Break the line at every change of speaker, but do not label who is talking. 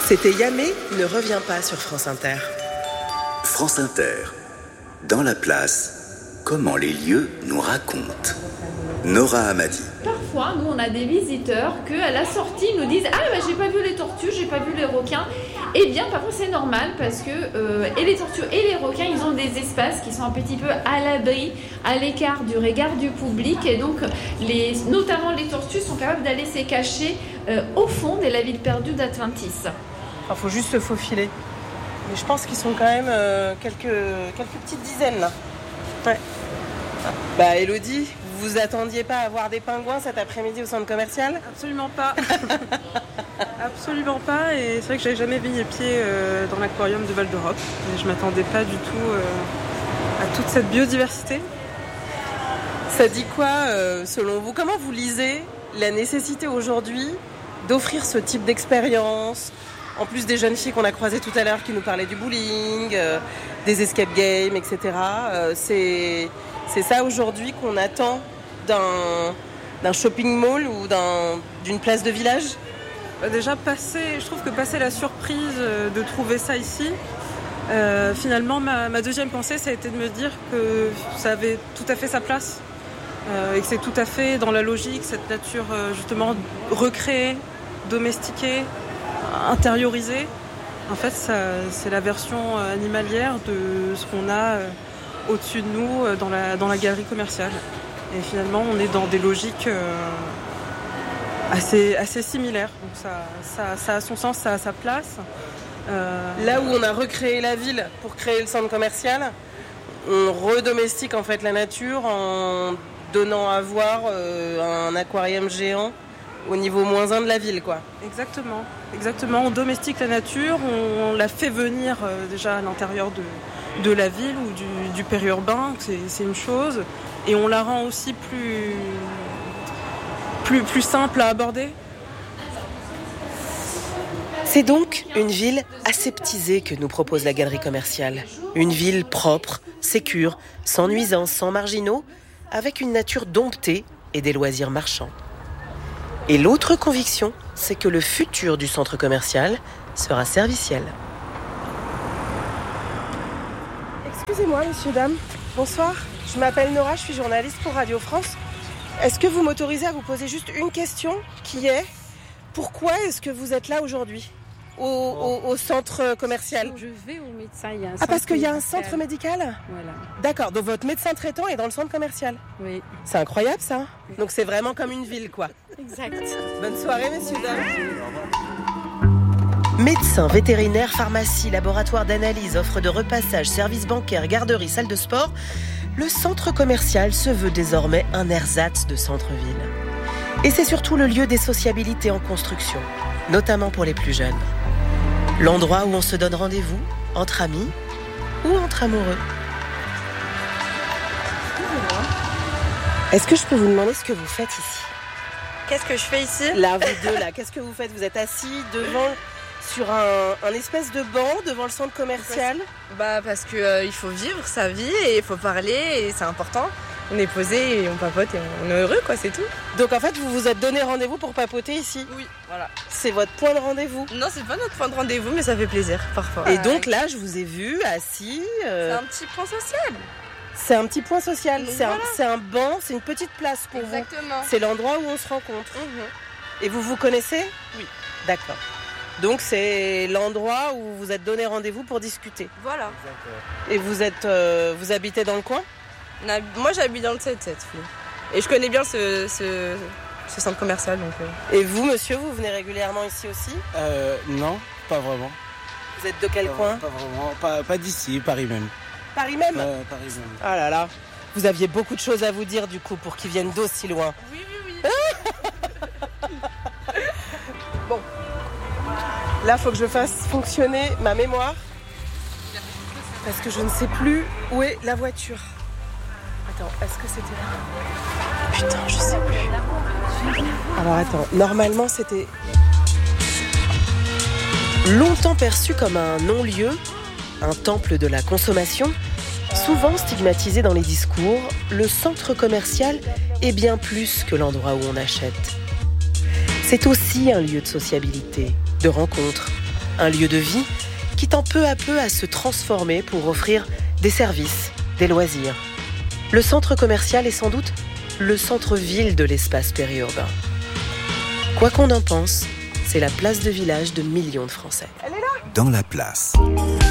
C'était Yamé ne revient pas sur France Inter.
France Inter, dans la place, comment les lieux nous racontent. Nora Hamadi.
Parfois, nous, on a des visiteurs qui, à la sortie, nous disent « Ah, bah, j'ai pas vu les tortues, j'ai pas vu les requins. » Eh bien, parfois, c'est normal parce que et les tortues et les requins, ils ont des espaces qui sont un petit peu à l'abri, à l'écart du regard du public. Et donc, notamment les tortues sont capables d'aller se cacher au fond de la ville perdue d'Atlantis.
Il faut juste se faufiler. Mais je pense qu'ils sont quand même quelques petites dizaines là. Ouais. Bah Elodie, vous vous attendiez pas à voir des pingouins cet après-midi au centre commercial ?
Absolument pas. Absolument pas. Et c'est vrai que j'avais jamais mis les pieds dans l'aquarium de Val d'Europe. Et je m'attendais pas du tout à toute cette biodiversité.
Ça dit quoi selon vous ? Comment vous lisez la nécessité aujourd'hui d'offrir ce type d'expérience ? En plus des jeunes filles qu'on a croisées tout à l'heure qui nous parlaient du bowling, des escape games, etc. C'est ça aujourd'hui qu'on attend d'un shopping mall ou d'une place de village ?
Déjà, je trouve que passer la surprise de trouver ça ici, finalement, ma deuxième pensée, ça a été de me dire que ça avait tout à fait sa place et que c'est tout à fait dans la logique, cette nature justement recréée, domestiquée, intériorisée. En fait, c'est la version animalière de ce qu'on a au-dessus de nous dans la galerie commerciale. Et finalement, on est dans des logiques assez similaires. Donc ça a son sens, ça a sa place.
Là où on a recréé la ville pour créer le centre commercial, on redomestique en fait la nature en donnant à voir un aquarium géant au niveau -1 de la ville, quoi.
Exactement. On domestique la nature, on la fait venir déjà à l'intérieur de la ville ou du périurbain, c'est une chose, et on la rend aussi plus simple à aborder.
C'est donc une ville aseptisée que nous propose la galerie commerciale. Une ville propre, sécure, sans nuisances, sans marginaux, avec une nature domptée et des loisirs marchands. Et l'autre conviction, c'est que le futur du centre commercial sera serviciel. Excusez-moi, messieurs, dames. Bonsoir. Je m'appelle Nora, je suis journaliste pour Radio France. Est-ce que vous m'autorisez à vous poser juste une question qui est « Pourquoi est-ce que vous êtes là aujourd'hui au centre commercial ?»
Je vais au médecin, il y a un
centre parce qu'il y a un centre médical ?
Voilà.
D'accord, donc votre médecin traitant est dans le centre commercial ?
Oui.
C'est incroyable ça. Donc c'est vraiment comme une ville, quoi.
Exact.
Bonne soirée, messieurs, dames. Médecins, vétérinaires, pharmacie, laboratoire d'analyse, offre de repassage, services bancaires, garderie, salle de sport, le centre commercial se veut désormais un ersatz de centre-ville. Et c'est surtout le lieu des sociabilités en construction, notamment pour les plus jeunes. L'endroit où on se donne rendez-vous, entre amis ou entre amoureux. Est-ce que je peux vous demander ce que vous faites ici ?
Qu'est-ce que je fais ici ?
Là, vous deux, là, qu'est-ce que vous faites ? Vous êtes assis sur un espèce de banc devant le centre commercial ?
Parce que il faut vivre sa vie et il faut parler et c'est important. On est posé et on papote et on est heureux, quoi, c'est tout.
Donc en fait, vous vous êtes donné rendez-vous pour papoter ici ?
Oui, voilà.
C'est votre point de rendez-vous ?
Non, c'est pas notre point de rendez-vous, mais ça fait plaisir parfois.
Et donc là, je vous ai vu assis.
C'est un petit point social.
C'est un petit point social.
Voilà.
C'est un banc, c'est une petite place pour vous.
Exactement.
C'est l'endroit où on se rencontre. Et vous vous connaissez ?
Oui.
D'accord. Donc c'est l'endroit où vous êtes donné rendez-vous pour discuter.
Voilà.
Et vous habitez dans le coin ?
Moi, j'habite dans le 7-7. Et je connais bien ce centre commercial. Donc,
Et vous, monsieur, vous venez régulièrement ici aussi ?
Non, pas vraiment.
Vous êtes de quel coin ?
Pas vraiment, pas d'ici, Paris même.
Paris même ?
Paris même.
Ah là là, vous aviez beaucoup de choses à vous dire du coup pour qu'ils viennent d'aussi loin.
Oui.
Bon, là, il faut que je fasse fonctionner ma mémoire parce que je ne sais plus où est la voiture. Attends, est-ce que c'était là ? Putain, je sais plus. Alors attends, normalement c'était longtemps perçu comme un non-lieu, un temple de la consommation, souvent stigmatisé dans les discours, le centre commercial est bien plus que l'endroit où on achète. C'est aussi un lieu de sociabilité, de rencontre, Un lieu de vie qui tend peu à peu à se transformer pour offrir des services, des loisirs. Le centre commercial est sans doute le centre-ville de l'espace périurbain. Quoi qu'on en pense, c'est la place de village de millions de Français.
Dans la place.